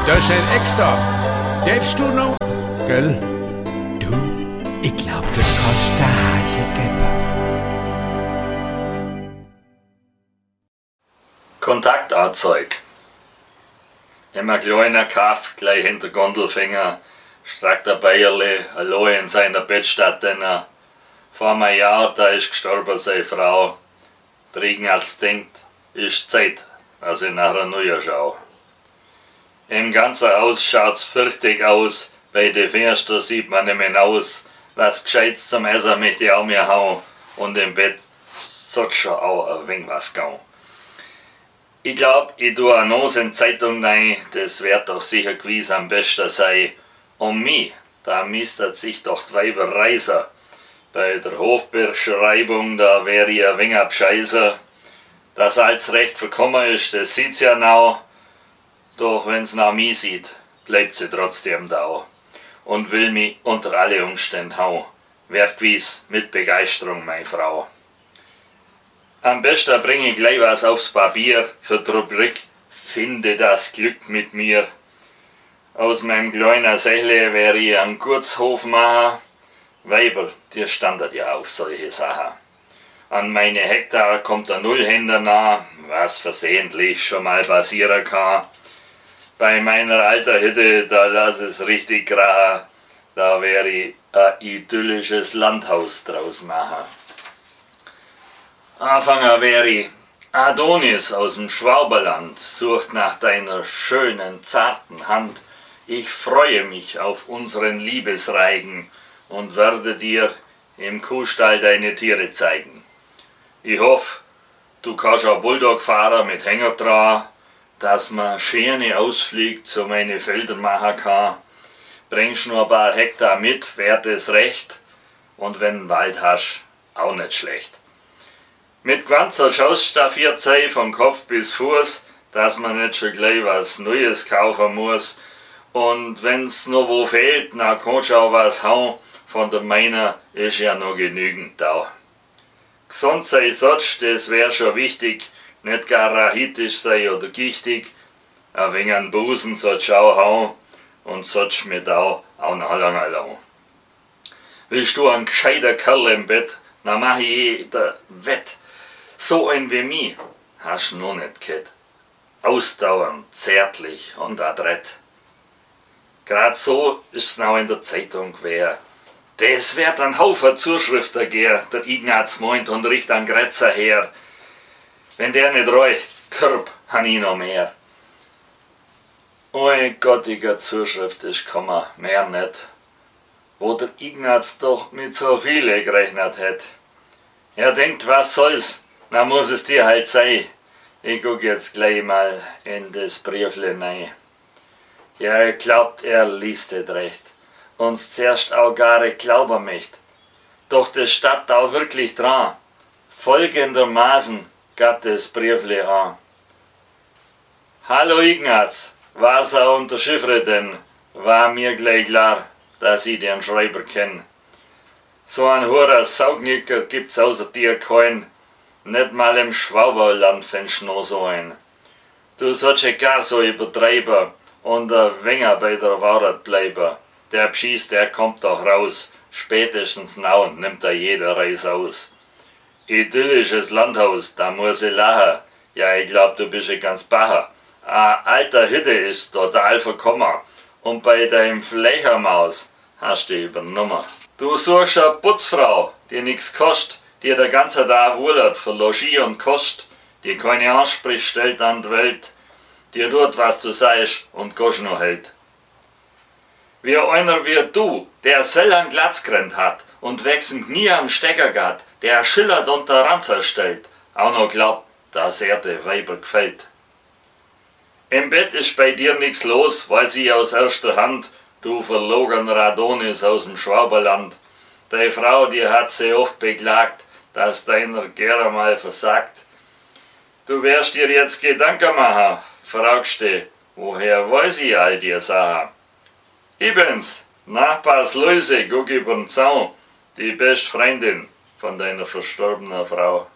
Das ist ein Extra. Darfst du noch? Gell? Du, ich glaub, das kannst der Hase geben. Kontaktanzeig. Immer kleiner Kaff, gleich hinter Gondelfinger, streckt der Bayerle allein in seiner Bettstatt, denn vor einem Jahr, da ist gestorben seine Frau. Trinken als denkt, ist Zeit, dass ich nachher neu schau. Im ganzen Haus schaut's fürchtig aus, bei den Fenstern sieht man nicht mehr aus, was Gescheites zum Essen möchte ich auch mir hauen, und im Bett sollte schon auch ein wenig was gehen. Ich glaub, ich tue eine Nose in die Zeitung rein, das wird doch sicher gewiss am besten sein. Um mich, da mistet sich doch die Weiber reiser. Bei der Hofbeschreibung, da wär ich ein wenig abscheißer. Dass alles recht verkommen ist, das sieht's ja now. Doch wenn's nach mir sieht, bleibt sie trotzdem da. Und will mich unter alle Umstände hauen. Werd gewiss mit Begeisterung, meine Frau. Am besten bringe ich gleich was aufs Papier für die Rubrik Finde das Glück mit mir. Aus meinem kleinen Sächle wäre ich einen Gutshof machen. Weiber, die standet ja auf solche Sachen. An meine Hektar kommt der Nullhänder nah, was versehentlich schon mal passieren kann. Bei meiner alten Hütte, da lass es richtig krachen. Da wäre ich ein idyllisches Landhaus draus machen. Anfänger wäre ich Adonis aus dem Schwaberland, sucht nach deiner schönen, zarten Hand. Ich freue mich auf unseren Liebesreigen und werde dir im Kuhstall deine Tiere zeigen. Ich hoffe, du kannst auch Bulldog fahren mit Hänger dran, dass man schöne Ausflüge zu meinen Feldern machen kann. Bringst nur ein paar Hektar mit, wär das recht, und wenn du Wald hast, auch nicht schlecht. Mit ganzer ausstaffiert sei von Kopf bis Fuß, dass man nicht schon gleich was Neues kaufen muss. Und wenn's noch wo fehlt, na kannst du auch was hauen, von der meiner ist ja noch genügend da. Gesund sei sonst, das wär schon wichtig, nicht gar rachitisch sei oder gichtig. Ein wenig an Busen sollst du auch hauen und sollst mit auch noch lange lang. Willst du ein gescheiter Kerl im Bett, na mach ich jeder wett. So ein wie mich hast du noch nicht gehabt. Ausdauernd, zärtlich und adrett. Grad so ist's now in der Zeitung gewesen. Das wird ein Haufen Zuschriften gehen, der Ignaz meint und riecht an Grätzer her. Wenn der nicht reicht, Körb han ich noch mehr. Oi gottiger Zuschrift ist gekommen, mehr nicht. Wo der Ignaz doch mit so viele gerechnet hätt. Er denkt, was soll's, na muss es dir halt sein. Ich guck jetzt gleich mal in das Briefle rein. Ja, er glaubt, er liest es recht. Uns zuerst auch gar glauben möcht. Doch das steht auch wirklich dran. Folgendermaßen gab das Briefle an. Hallo Ignaz, was auch unterschiffre denn? War mir gleich klar, dass ich den Schreiber kenn. So ein hoher Saugnicker gibt's außer dir keinen. Nicht mal im Schwaberland findest du noch so ein. Du sollst ja gar so übertreiben und ein wenig bei der Wahrheit bleiben. Der Pschieß, der kommt doch raus. Spätestens now nimmt jeder Reis aus. Idyllisches Landhaus, da muss ich lachen. Ja, ich glaub, du bist ja ganz bacher. Ein alter Hütte ist total verkommen. Und bei deinem Flechermaus hast du übernommen. Du suchst eine Putzfrau, die nix kostet, die der ganze Tag wohlert für Logis und Kost, die keine Ansprüche stellt an die Welt, die tut, was du sagst und Gosch noch hält. Wie einer wie du, der selber Glatzgrenz hat und wechselnd nie am Stecker geht, der schillert und der Ranzer stellt, auch noch glaubt, dass er de Weiber gefällt. Im Bett ist bei dir nix los, weiß ich aus erster Hand, du verlogener Adonis aus dem Schwaberland. Deine Frau, die hat sie oft beklagt, dass deiner gerne mal versagt. Du wirst dir jetzt Gedanken machen, fragst du, woher weiß ich all die Sachen? Ich bin's, Nachbars Luise, guck übern Zaun, die beste Freundin von deiner verstorbenen Frau.